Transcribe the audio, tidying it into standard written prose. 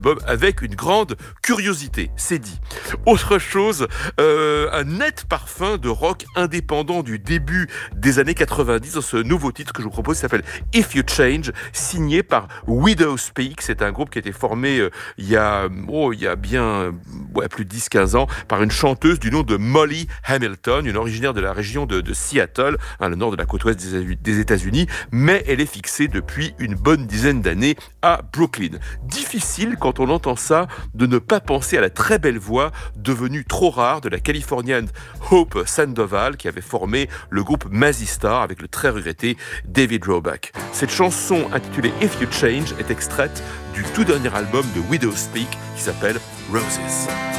avec une grande curiosité, c'est dit. Autre chose, un net parfum de rock indépendant du début des années 90 dans ce nouveau titre que je vous propose, qui s'appelle If You Change, signé par Widowspeak. C'est un groupe qui a été formé il y a bien plus de 10-15 ans par une chanteuse du nom de Molly Hamilton, une originaire de la région de Seattle, le nord de la côte ouest des États-Unis, mais elle est fixée depuis une bonne dizaine d'années à Brooklyn. Difficile quand on entend ça de ne pas penser à la très belle voix devenue trop rare de la Californienne Hope Sandoval qui avait formé le groupe Mazzy Star avec le très regretté David Roebuck. Cette chanson intitulée If You Change est extraite du tout dernier album de Widowspeak qui s'appelle Roses.